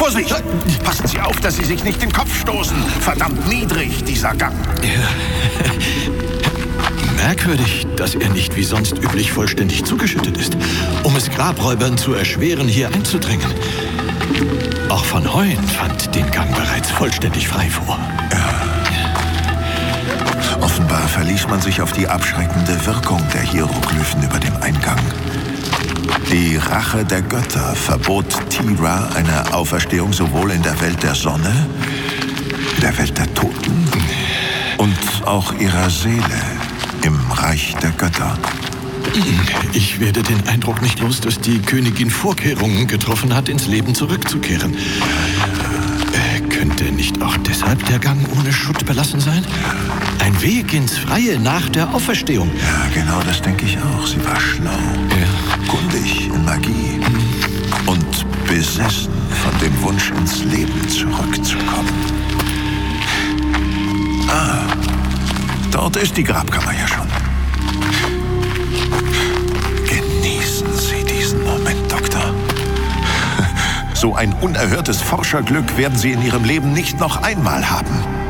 Vorsicht! Passen Sie auf, dass Sie sich nicht den Kopf stoßen. Verdammt niedrig, dieser Gang. Ja. Merkwürdig, dass er nicht wie sonst üblich vollständig zugeschüttet ist, um es Grabräubern zu erschweren, hier einzudringen. Auch Van Hoyen fand den Gang bereits vollständig frei vor. Offenbar verließ man sich auf die abschreckende Wirkung der Hieroglyphen über dem Eingang. Die Rache der Götter verbot Tira eine Auferstehung sowohl in der Welt der Sonne, der Welt der Toten und auch ihrer Seele im Reich der Götter. Ich werde den Eindruck nicht los, dass die Königin Vorkehrungen getroffen hat, ins Leben zurückzukehren. Könnte nicht auch deshalb der Gang ohne Schutt belassen sein? Ein Weg ins Freie nach der Auferstehung. Ja, genau, das denke ich auch. Sie war schlau, kundig in Magie und besessen von dem Wunsch, ins Leben zurückzukommen. Dort ist die Grabkammer ja schon. Genießen Sie diesen Moment, Doktor. So ein unerhörtes Forscherglück werden Sie in Ihrem Leben nicht noch einmal haben.